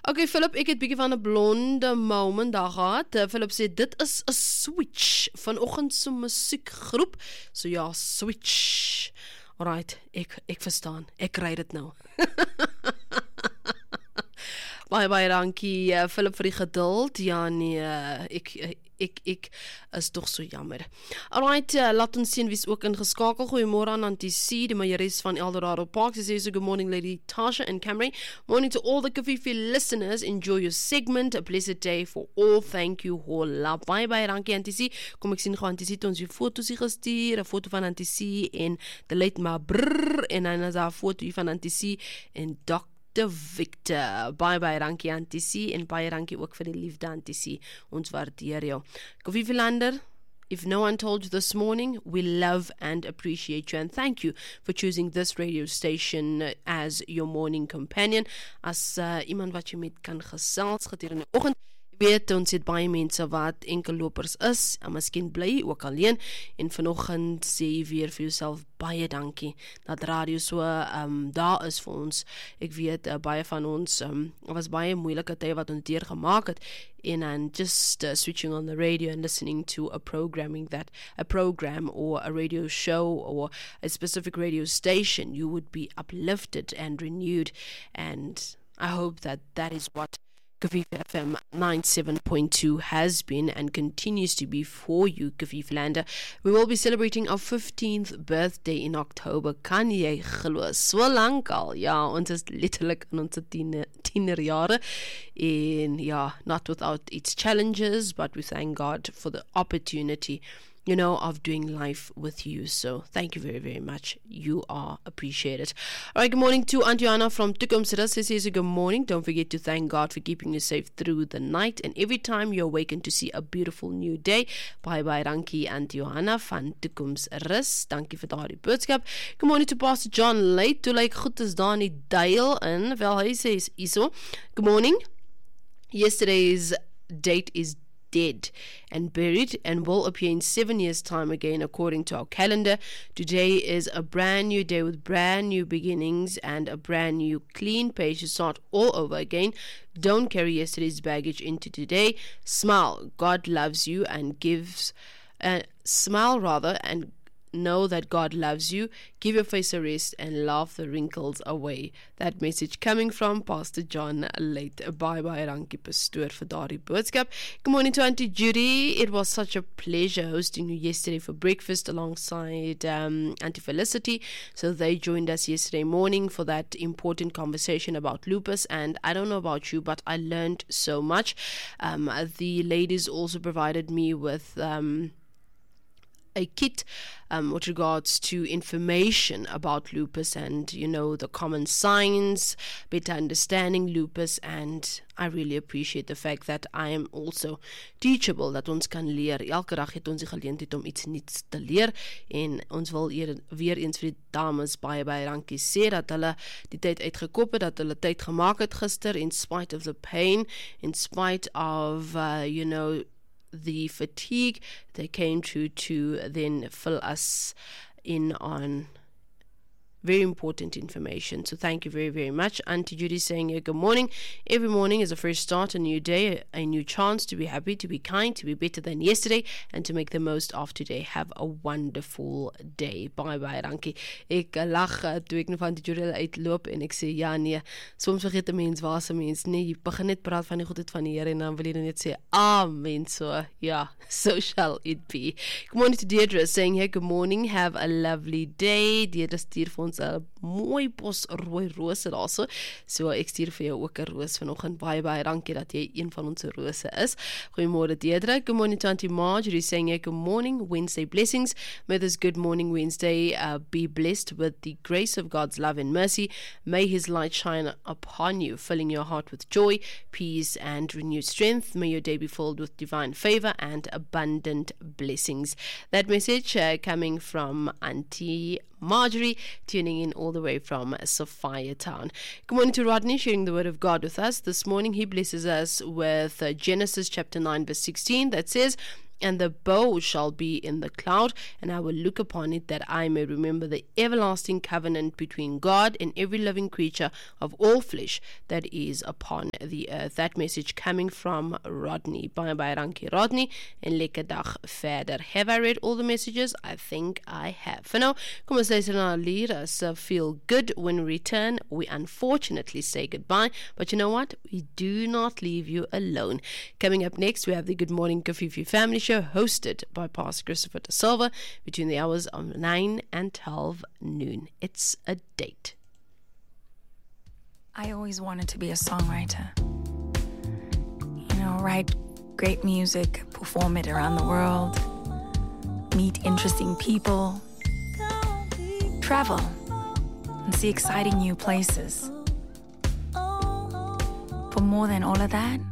Okay, Philip, ek het bietjie van 'n blonde moment daar gehad. Philip sê dit is 'n switch vanoggend se musiekgroep. So ja, switch. Alright, ek verstaan. Ek kry dit nou. Baie dankie Philip vir die geduld. Ja nee, ek is toch so jammer. Alright, laat ons sien wie is ook ingeskakel. Goeiemôre aan Auntie C, die majoris van Eldorado Park. Sy sê so, good morning Lady Tasha and Camry. Morning to all the Kafifi listeners. Enjoy your segment. A blessed day for all. Thank you, hola. Baie dankie Auntie C. Kom ek sien gou Auntie C het ons die foto's hier gestuur. 'n Foto van Auntie C en the late ma brrr, en dan is daar 'n foto hier van Auntie C en Dr. Victor. Baie dankie Auntie C en baie dankie ook vir die liefde Auntie C. Ons waardeer jou. Kafifi lander, if no one told you this morning, we love and appreciate you and thank you for choosing this radio station as your morning companion. As iemand wat jy met kan gesels gedurende die oggend. Weet, ons het baie mense wat enkellopers is, en miskien bly ook alleen, en vanoggend sê jy weer vir jouself baie dankie, dat radio so daar is vir ons. Ek weet, baie van ons, was baie moeilike tye wat ons deurgemaak het, and just switching on the radio and listening to a program or a radio show or a specific radio station, you would be uplifted and renewed, and I hope that is what Kafifi FM 97.2 has been and continues to be for you, Kafifi Lander. We will be celebrating our 15th birthday in October. Kan jy glo? So lank al. Ja, ons is letterlik in ons tienerjare. En ja, not without its challenges, but we thank God for the opportunity, of doing life with you. So thank you very much. You are appreciated. All right, good morning to Auntie Anna from Tukumsira. She says good morning. Don't forget to thank God for keeping you safe through the night and every time you awaken to see a beautiful new day. Bye dankie Auntie Anna van Tukumsira. Dankie vir daardie boodskap. Good morning to Pastor John Late. Toe lyk goed is daar nie duil in. Wel, hy sê is iso. Good morning. Yesterday's date is dead and buried and will appear in 7 years' time again according to our calendar. Today is a brand new day with brand new beginnings and a brand new clean page to start all over again. Don't carry yesterday's baggage into today. Smile. God loves you and smile and know that God loves you. Give your face a rest and laugh the wrinkles away. That message coming from Pastor John Late. Bye dankie pastoor vir daardie boodskap. Good morning to Auntie Judy. It was such a pleasure hosting you yesterday for breakfast alongside Auntie Felicity. So they joined us yesterday morning for that important conversation about lupus, and I don't know about you, but I learned so much. The ladies also provided me with a kit with regards to information about lupus and, the common signs, better understanding lupus, and I really appreciate the fact that I am also teachable, dat ons kan leer. Elke dag het ons die geleentheid om iets nuuts te leer, en ons wil weer eens vir die dames baie dankie sê, dat hulle die tyd uitgekop het, dat hulle tyd gemaak het gister, in spite of the pain, in spite of, the fatigue, they came to then fill us in on very important information. So thank you very much. Auntie Judy saying good morning. Every morning is a fresh start, a new day, a new chance to be happy, to be kind, to be better than yesterday, and to make the most of today. Have a wonderful day. Bye dankie. Ek lag toe ek van die Judy uitloop en ek sê ja nee, soms vergeet 'n mens waar 'n mens nee, jy begin net praat van die goedheid van die Here en dan wil jy net sê amen. So ja, so shall it be. Good morning to Deirdre saying hey, good morning, have a lovely day. Deirdre stuur vir ons 'n mooi bos rooi rose daarso. So ek stuur vir jou ook 'n roos vanoggend. Baie dankie dat jy een van ons rose is. Goeiemôre Deirdre. Good morning to Auntie Marjorie saying good morning, Wednesday blessings. May this good morning Wednesday be blessed with the grace of God's love and mercy. May his light shine upon you, filling your heart with joy, peace and renewed strength. May your day be filled with divine favor and abundant blessings. That message coming from Auntie Marjorie, tuning in all the way from Sophia Town. Good morning to Rodney, sharing the word of God with us. This morning he blesses us with Genesis chapter 9 verse 16 that says, and the bow shall be in the cloud, and I will look upon it that I may remember the everlasting covenant between God and every living creature of all flesh that is upon the earth. That message coming from Rodney. Baie dankie Rodney en lekker dag verder. Have I read all the messages? I think I have. For now, kom ons luister na 'n lied as Feel Good. When we return, we unfortunately say goodbye, but you know what? We do not leave you alone. Coming up next, we have the Good Morning Kafifi Family Show hosted by Pastor Christopher Da Silva between the hours of 9 and 12 noon. It's a date. I always wanted to be a songwriter. Write great music, perform it around the world, meet interesting people, travel, and see exciting new places. But more than all of that,